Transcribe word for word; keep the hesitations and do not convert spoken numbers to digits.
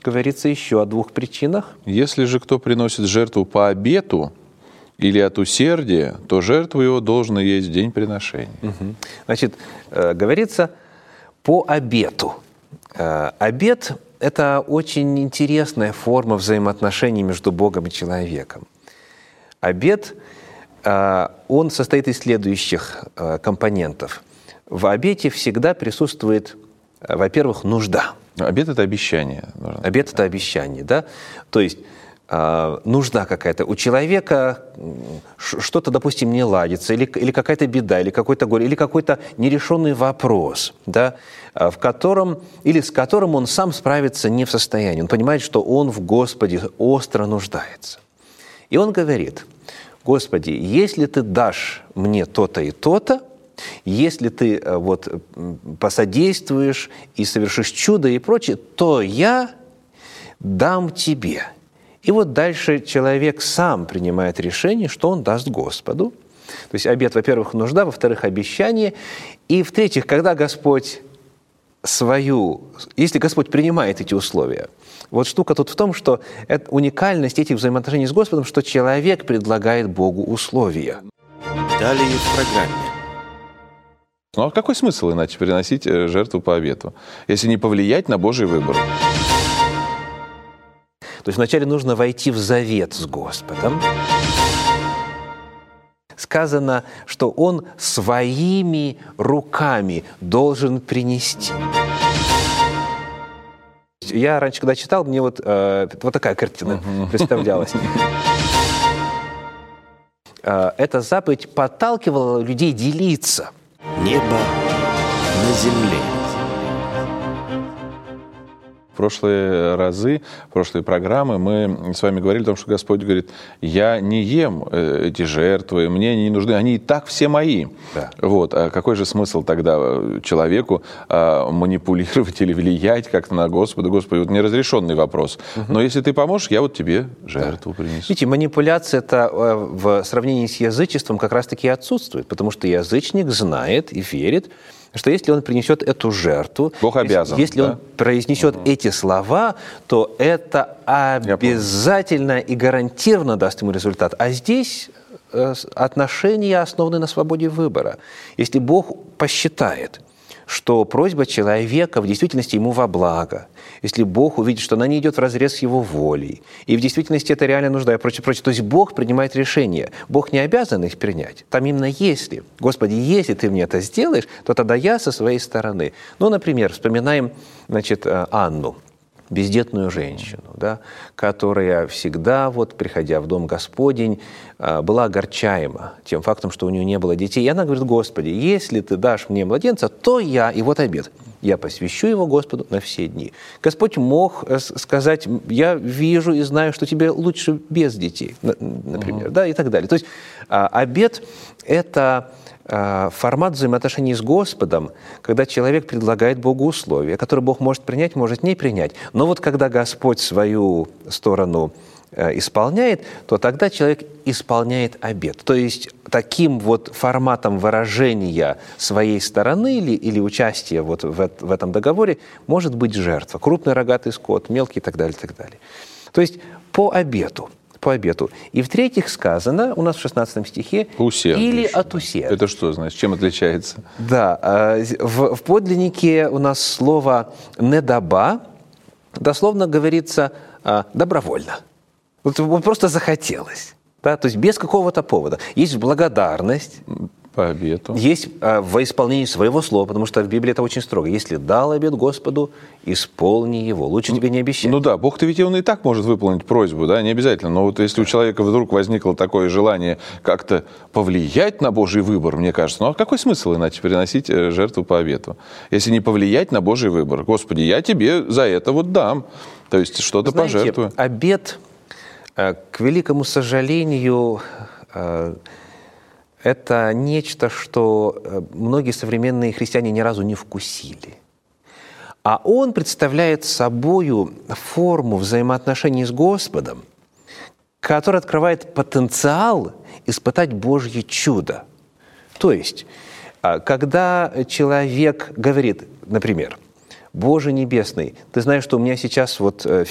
говорится еще о двух причинах. Если же кто приносит жертву по обету или от усердия, то жертву его должно есть в день приношения. Угу. Значит, э, говорится по обету. Э, обет – это очень интересная форма взаимоотношений между Богом и человеком. Обет, э, он состоит из следующих э, компонентов. В обете всегда присутствует, э, во-первых, нужда. Обет – это обещание. Обет – это обещание, да? То есть э, нужда какая-то. У человека что-то, допустим, не ладится, или, или какая-то беда, или какой-то горе, или какой-то нерешенный вопрос, да? В котором, или с которым он сам справиться не в состоянии. Он понимает, что он в Господе остро нуждается. И он говорит: «Господи, если Ты дашь мне то-то и то-то, если Ты вот посодействуешь и совершишь чудо и прочее, то я дам Тебе». И вот дальше человек сам принимает решение, что он даст Господу. То есть обет, во-первых, нужда, во-вторых, обещание. И в-третьих, когда Господь свою, если Господь принимает эти условия, вот штука тут в том, что это уникальность этих взаимоотношений с Господом, что человек предлагает Богу условия. Далее в программе. Ну а какой смысл иначе приносить жертву по обету, если не повлиять на Божий выбор? То есть вначале нужно войти в завет с Господом. Сказано, что Он своими руками должен принести. Я раньше, когда читал, мне вот, э, вот такая картина uh-huh. представлялась. Эта заповедь подталкивала людей делиться. Небо на земле. В прошлые разы, в прошлые программы мы с вами говорили о том, что Господь говорит: я не ем эти жертвы, мне они не нужны, они и так все мои. Да. Вот. А какой же смысл тогда человеку а, манипулировать или влиять как-то на Господа? Господи, вот неразрешенный вопрос. Угу. Но если ты поможешь, я вот тебе жертву да. принесу. Видите, манипуляция это в сравнении с язычеством как раз-таки отсутствует, потому что язычник знает и верит, что если он принесет эту жертву, Бог обязан, если, если да? он произнесет угу. эти слова, то это обязательно и гарантированно даст ему результат. А здесь отношения основаны на свободе выбора. Если Бог посчитает, что просьба человека в действительности ему во благо, если Бог увидит, что она не идет вразрез с его волей, и в действительности это реально нужда и прочее, прочее, то есть Бог принимает решения. Бог не обязан их принять. Там именно если. Господи, если Ты мне это сделаешь, то тогда я со своей стороны. Ну, например, вспоминаем, значит, Анну, бездетную женщину, да, которая всегда, вот, приходя в дом Господень, была огорчаема тем фактом, что у нее не было детей. И она говорит: Господи, если Ты дашь мне младенца, то я, и вот обет, я посвящу его Господу на все дни. Господь мог сказать: я вижу и знаю, что тебе лучше без детей, например, uh-huh. да, и так далее. То есть обет – это формат взаимоотношений с Господом, когда человек предлагает Богу условия, которые Бог может принять, может не принять. Но вот когда Господь свою сторону исполняет, то тогда человек исполняет обет. То есть таким вот форматом выражения своей стороны или, или участия вот в, в этом договоре может быть жертва. Крупный рогатый скот, мелкий и так далее, и так далее. То есть по обету. По обету. И в-третьих сказано у нас в шестнадцатом стихе «или от усердия». Это что значит? Чем отличается? Да, в, в подлиннике у нас слово «недаба», дословно говорится «добровольно». Вот, вот просто захотелось. Да? То есть без какого-то повода. Есть благодарность. По обету. Есть э, во исполнении своего слова, потому что в Библии это очень строго. Если дал обет Господу, исполни его. Лучше тебе не обещать. Ну да, Бог-то ведь он и так может выполнить просьбу, да, не обязательно. Но вот если у человека вдруг возникло такое желание как-то повлиять на Божий выбор, мне кажется, ну а какой смысл иначе приносить жертву по обету? Если не повлиять на Божий выбор. Господи, я тебе за это вот дам. То есть что-то Знаете, пожертвую. Обет, э, к великому сожалению, э, это нечто, что многие современные христиане ни разу не вкусили. А он представляет собою форму взаимоотношений с Господом, которая открывает потенциал испытать Божье чудо. То есть, когда человек говорит, например: «Боже Небесный, Ты знаешь, что у меня сейчас вот